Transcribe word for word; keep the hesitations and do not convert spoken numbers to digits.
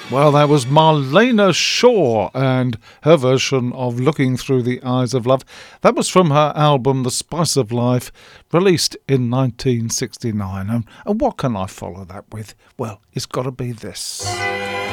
Well, that was Marlena Shaw and her version of Looking Through the Eyes of Love. That was from her album The Spice of Life, released in nineteen sixty-nine. And, and what can I follow that with? Well, it's got to be this.